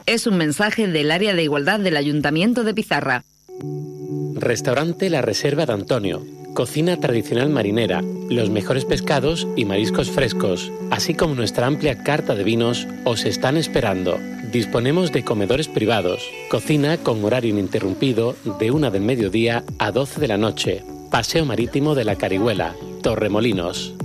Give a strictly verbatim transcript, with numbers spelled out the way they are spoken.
Es un mensaje del área de igualdad del Ayuntamiento de Pizarra. Restaurante La Reserva de Antonio. Cocina tradicional marinera, los mejores pescados y mariscos frescos, así como nuestra amplia carta de vinos, os están esperando. Disponemos de comedores privados, cocina con horario ininterrumpido de una del mediodía a doce de la noche, paseo marítimo de la Carihuela, Torremolinos.